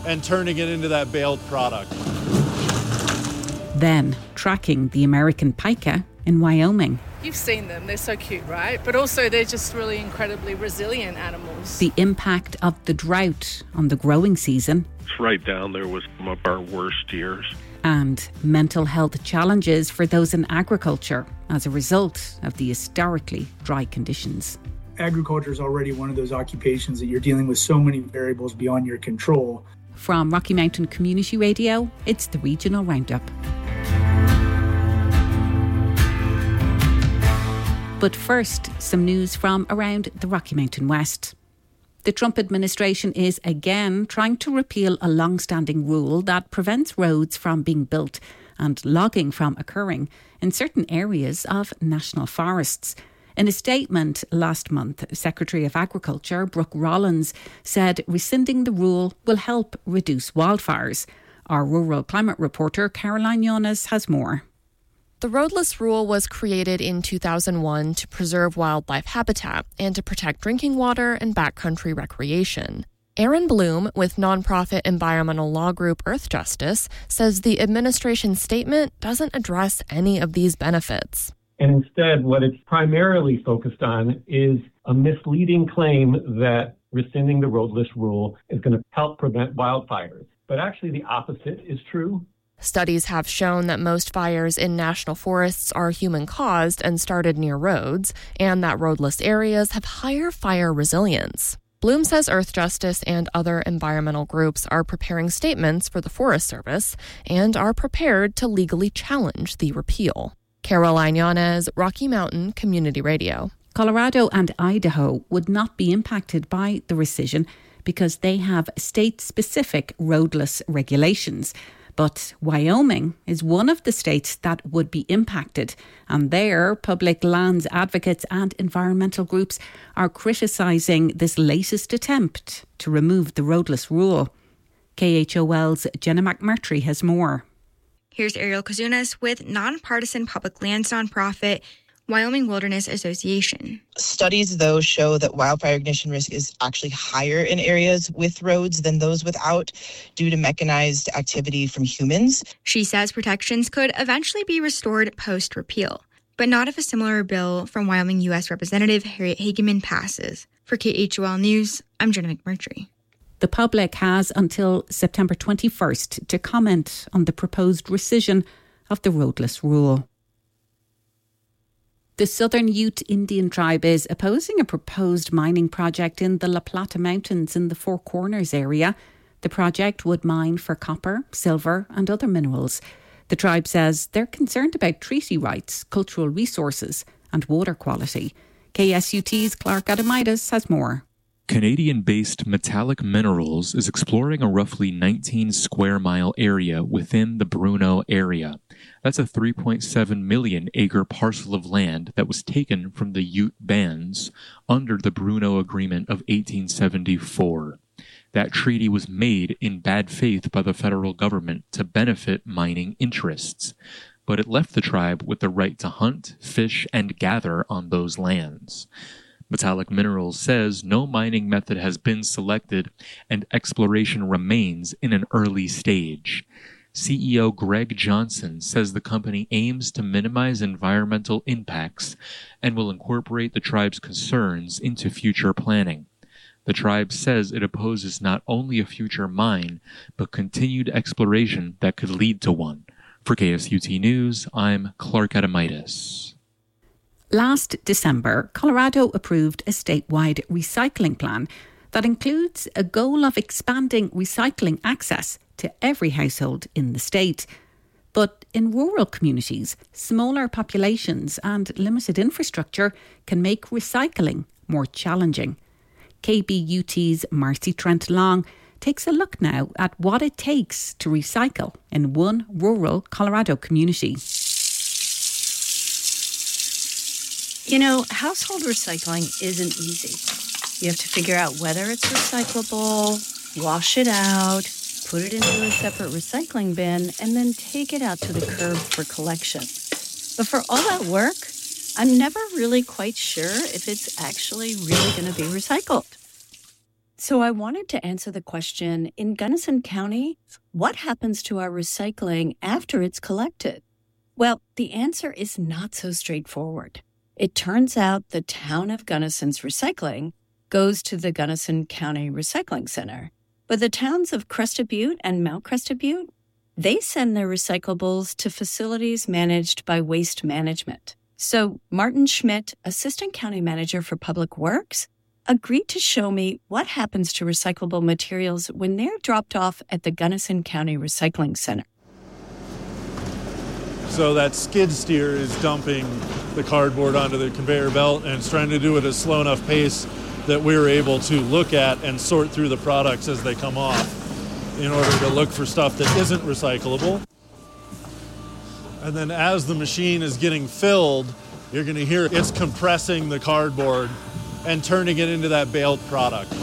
and turning it into that baled product. Then tracking the American pika in Wyoming. You've seen them, they're so cute, right? But also they're just really incredibly resilient animals. The impact of the drought on the growing season. It's right down there with some of our worst years. And mental health challenges for those in agriculture as a result of the historically dry conditions. Agriculture is already one of those occupations that you're dealing with so many variables beyond your control. From Rocky Mountain Community Radio, it's the Regional Roundup. But first, some news from around the Rocky Mountain West. The Trump administration is again trying to repeal a long-standing rule that prevents roads from being built and logging from occurring in certain areas of national forests. In a statement last month, Secretary of Agriculture Brooke Rollins said rescinding the rule will help reduce wildfires. Our rural climate reporter Caroline Yonas has more. The roadless rule was created in 2001 to preserve wildlife habitat and to protect drinking water and backcountry recreation. Aaron Bloom with nonprofit environmental law group Earth Justice says the administration's statement doesn't address any of these benefits. And instead, what it's primarily focused on is a misleading claim that rescinding the roadless rule is going to help prevent wildfires. But actually, the opposite is true. Studies have shown that most fires in national forests are human-caused and started near roads, and that roadless areas have higher fire resilience. Bloom says Earth Justice and other environmental groups are preparing statements for the Forest Service and are prepared to legally challenge the repeal. Caroline Yanez, Rocky Mountain Community Radio. Colorado and Idaho would not be impacted by the rescission because they have state-specific roadless regulations. But Wyoming is one of the states that would be impacted, and there public lands advocates and environmental groups are criticising this latest attempt to remove the roadless rule. KHOL's Jenna McMurtry has more. Here's Ariel Kazunas with nonpartisan public lands nonprofit Wyoming Wilderness Association. Studies, though, show that wildfire ignition risk is actually higher in areas with roads than those without due to mechanized activity from humans. She says protections could eventually be restored post-repeal, but not if a similar bill from Wyoming U.S. Representative Harriet Hageman passes. For KHOL News, I'm Jenna McMurtry. The public has until September 21st to comment on the proposed rescission of the roadless rule. The Southern Ute Indian tribe is opposing a proposed mining project in the La Plata Mountains in the Four Corners area. The project would mine for copper, silver and other minerals. The tribe says they're concerned about treaty rights, cultural resources and water quality. KSUT's Clark Adamitis has more. Canadian-based Metallic Minerals is exploring a roughly 19 square mile area within the Bruneau area. That's a 3.7 million acre parcel of land that was taken from the Ute bands under the Bruneau Agreement of 1874. That treaty was made in bad faith by the federal government to benefit mining interests, but it left the tribe with the right to hunt, fish, and gather on those lands. Metallic Minerals says no mining method has been selected and exploration remains in an early stage. CEO Greg Johnson says the company aims to minimize environmental impacts and will incorporate the tribe's concerns into future planning. The tribe says it opposes not only a future mine, but continued exploration that could lead to one. For KSUT News, I'm Clark Adamitis. Last December, Colorado approved a statewide recycling plan that includes a goal of expanding recycling access to every household in the state. But in rural communities, smaller populations and limited infrastructure can make recycling more challenging. KBUT's Marcy Trent Long takes a look now at what it takes to recycle in one rural Colorado community. You know, household recycling isn't easy. You have to figure out whether it's recyclable, wash it out, put it into a separate recycling bin, and then take it out to the curb for collection. But for all that work, I'm never really quite sure if it's actually really going to be recycled. So I wanted to answer the question, in Gunnison County, what happens to our recycling after it's collected? Well, the answer is not so straightforward. It turns out the town of Gunnison's recycling goes to the Gunnison County Recycling Center. But the towns of Crested Butte and Mount Crested Butte, they send their recyclables to facilities managed by Waste Management. So Martin Schmidt, Assistant County Manager for Public Works, agreed to show me what happens to recyclable materials when they're dropped off at the Gunnison County Recycling Center. So that skid steer is dumping the cardboard onto the conveyor belt, and it's trying to do it at a slow enough pace that we're able to look at and sort through the products as they come off in order to look for stuff that isn't recyclable. And then as the machine is getting filled, you're going to hear it's compressing the cardboard and turning it into that baled product.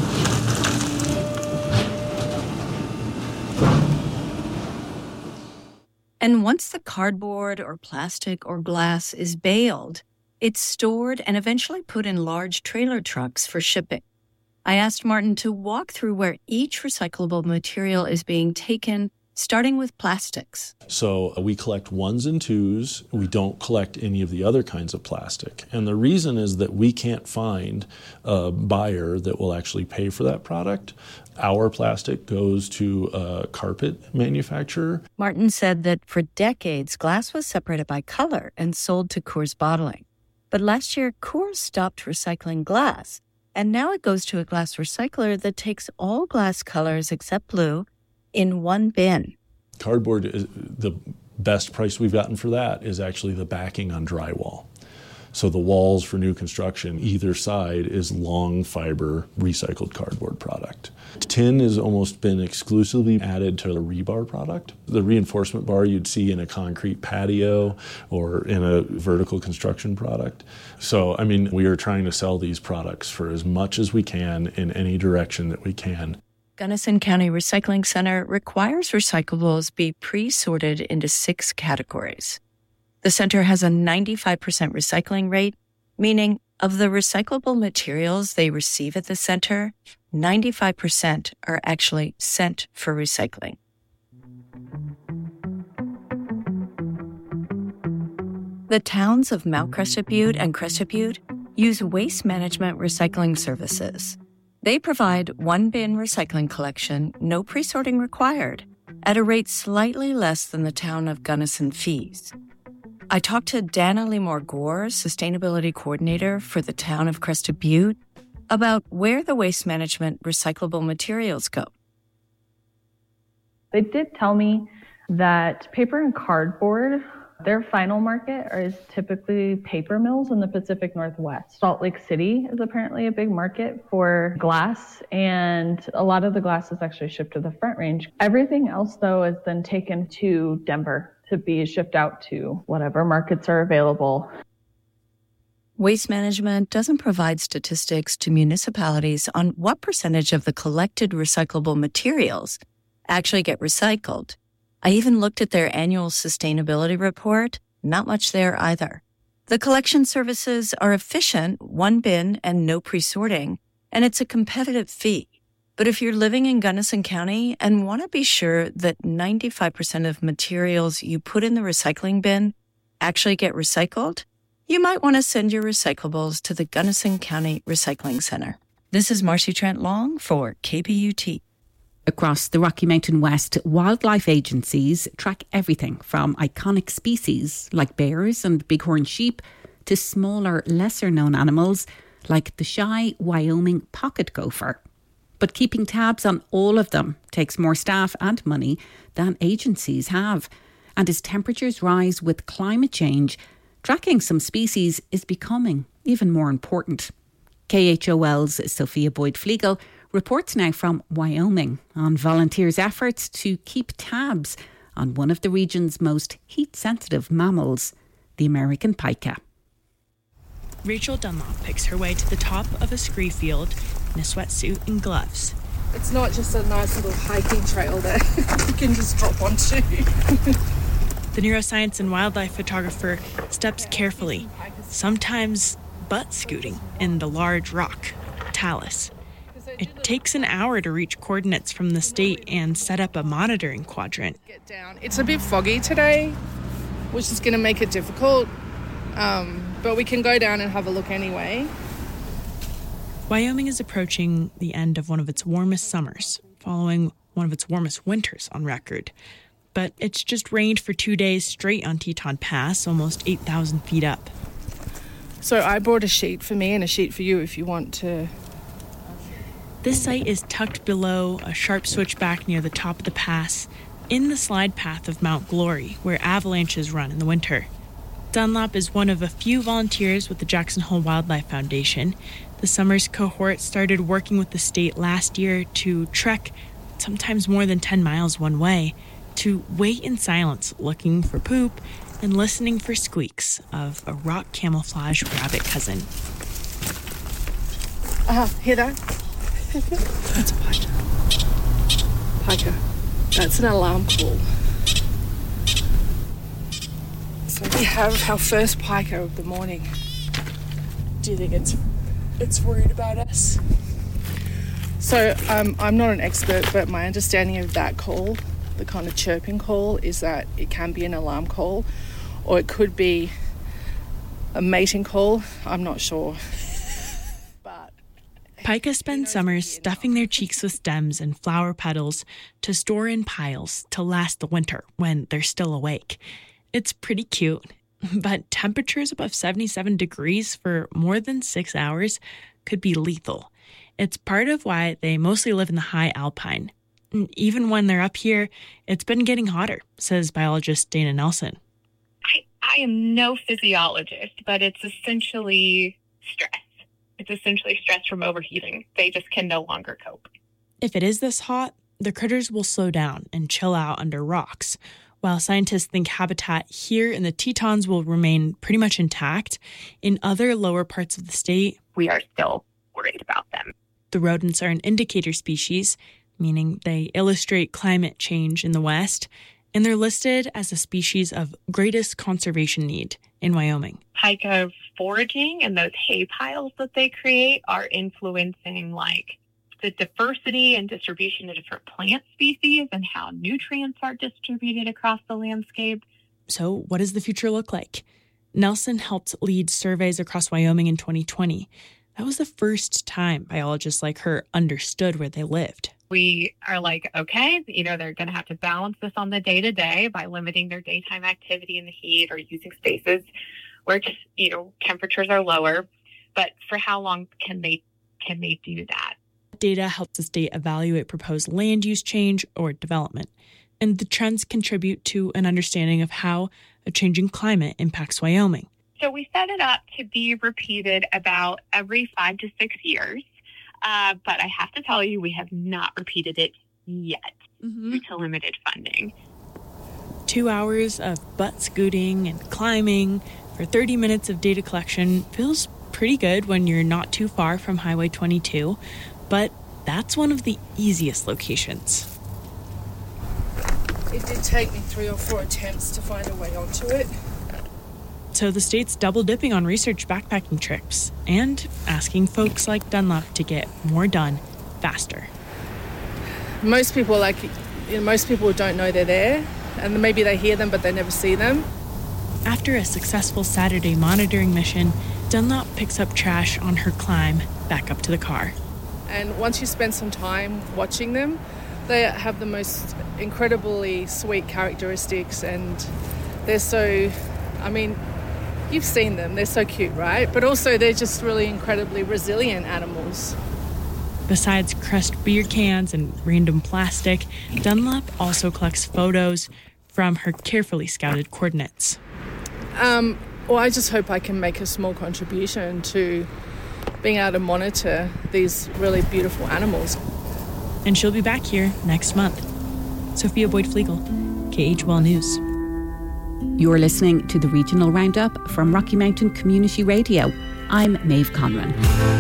And once the cardboard or plastic or glass is baled, it's stored and eventually put in large trailer trucks for shipping. I asked Martin to walk through where each recyclable material is being taken, starting with plastics. So we collect ones and twos. We don't collect any of the other kinds of plastic. And the reason is that we can't find a buyer that will actually pay for that product. Our plastic goes to a carpet manufacturer. Martin said that for decades, glass was separated by color and sold to Coors Bottling. But last year, Coors stopped recycling glass, and now it goes to a glass recycler that takes all glass colors except blue in one bin. Cardboard, the best price we've gotten for that is actually the backing on drywall. So the walls for new construction, either side is long fiber recycled cardboard product. Tin has almost been exclusively added to the rebar product. The reinforcement bar you'd see in a concrete patio or in a vertical construction product. So, I mean, we are trying to sell these products for as much as we can in any direction that we can. Gunnison County Recycling Center requires recyclables be pre-sorted into 6 categories. The center has a 95% recycling rate, meaning of the recyclable materials they receive at the center, 95% are actually sent for recycling. The towns of Mount Crested Butte and Crested Butte use Waste Management recycling services. They provide one-bin recycling collection, no pre-sorting required, at a rate slightly less than the town of Gunnison fees. I talked to Dana Limor Gore, Sustainability Coordinator for the town of Crested Butte, about where the Waste Management recyclable materials go. They did tell me that paper and cardboard, their final market is typically paper mills in the Pacific Northwest. Salt Lake City is apparently a big market for glass, and a lot of the glass is actually shipped to the Front Range. Everything else, though, is then taken to Denver to be shipped out to whatever markets are available. Waste Management doesn't provide statistics to municipalities on what percentage of the collected recyclable materials actually get recycled. I even looked at their annual sustainability report. Not much there either. The collection services are efficient, one bin and no pre-sorting, and it's a competitive fee. But if you're living in Gunnison County and want to be sure that 95% of materials you put in the recycling bin actually get recycled, you might want to send your recyclables to the Gunnison County Recycling Center. This is Marcy Trent Long for KPUT. Across the Rocky Mountain West, wildlife agencies track everything from iconic species like bears and bighorn sheep to smaller, lesser-known animals like the shy Wyoming pocket gopher. But keeping tabs on all of them takes more staff and money than agencies have. And as temperatures rise with climate change, tracking some species is becoming even more important. KHOL's Sophia Boyd-Flegel reports now from Wyoming on volunteers' efforts to keep tabs on one of the region's most heat-sensitive mammals, the American pika. Rachel Dunlop picks her way to the top of a scree field in a sweatsuit and gloves. It's not just a nice little hiking trail that you can just drop onto. The neuroscience and wildlife photographer steps carefully, sometimes butt scooting in the large rock, talus. It takes an hour to reach coordinates from the state and set up a monitoring quadrant. It's a bit foggy today, which is going to make it difficult, but we can go down and have a look anyway. Wyoming is approaching the end of one of its warmest summers, following one of its warmest winters on record. But it's just rained for 2 days straight on Teton Pass, almost 8,000 feet up. So I brought a sheet for me and a sheet for you if you want to. This site is tucked below a sharp switchback near the top of the pass, in the slide path of Mount Glory, where avalanches run in the winter. Dunlop is one of a few volunteers with the Jackson Hole Wildlife Foundation. The summer's cohort started working with the state last year to trek sometimes more than 10 miles one way, to wait in silence looking for poop and listening for squeaks of a rock camouflage rabbit cousin. Hear that? That's a piker. Piker. That's an alarm call. So we have our first piker of the morning. Do you think it's worried about us? So I'm not an expert, but my understanding of that call, the kind of chirping call, is that it can be an alarm call or it could be a mating call. I'm not sure. Pika spend summers stuffing their cheeks with stems and flower petals to store in piles to last the winter when they're still awake. It's pretty cute, but temperatures above 77 degrees for more than 6 hours could be lethal. It's part of why they mostly live in the high alpine. And even when they're up here, it's been getting hotter, says biologist Dana Nelson. I am no physiologist, but it's essentially stress. It's essentially stress from overheating. They just can no longer cope. If it is this hot, the critters will slow down and chill out under rocks. While scientists think habitat here in the Tetons will remain pretty much intact, in other lower parts of the state, we are still worried about them. The rodents are an indicator species, meaning they illustrate climate change in the West, and they're listed as a species of greatest conservation need in Wyoming. Pika foraging and those hay piles that they create are influencing the diversity and distribution of different plant species and how nutrients are distributed across the landscape. So what does the future look like? Nelson helped lead surveys across Wyoming in 2020. That was the first time biologists like her understood where they lived. We are okay, they're going to have to balance this on the day-to-day by limiting their daytime activity in the heat or using spaces where just, temperatures are lower. But for how long can they do that? Data helps the state evaluate proposed land use change or development. And the trends contribute to an understanding of how a changing climate impacts Wyoming. So we set it up to be repeated about every 5 to 6 years. But I have to tell you, we have not repeated it yet due to limited funding. 2 hours of butt scooting and climbing for 30 minutes of data collection feels pretty good when you're not too far from Highway 22, but that's one of the easiest locations. It did take me 3 or 4 attempts to find a way onto it. So the state's double dipping on research backpacking trips and asking folks like Dunlop to get more done faster. Most people don't know they're there, and maybe they hear them, but they never see them. After a successful Saturday monitoring mission, Dunlop picks up trash on her climb back up to the car. And once you spend some time watching them, they have the most incredibly sweet characteristics, and they're so, you've seen them, they're so cute, right? But also they're just really incredibly resilient animals. Besides crushed beer cans and random plastic, Dunlop also collects photos from her carefully scouted coordinates. Well, I just hope I can make a small contribution to being able to monitor these really beautiful animals. And she'll be back here next month. Sophia Boyd-Flegel, KHOL News. You're listening to the Regional Roundup from Rocky Mountain Community Radio. I'm Maeve Conran.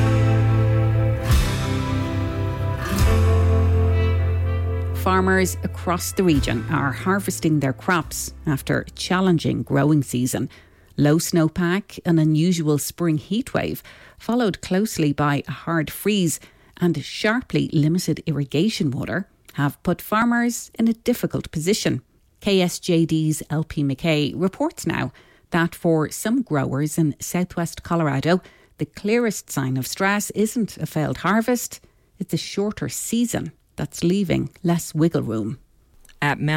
Farmers across the region are harvesting their crops after a challenging growing season. Low snowpack, an unusual spring heatwave, followed closely by a hard freeze, and sharply limited irrigation water have put farmers in a difficult position. KSJD's LP McKay reports now that for some growers in southwest Colorado, the clearest sign of stress isn't a failed harvest, it's a shorter season that's leaving less wiggle room. At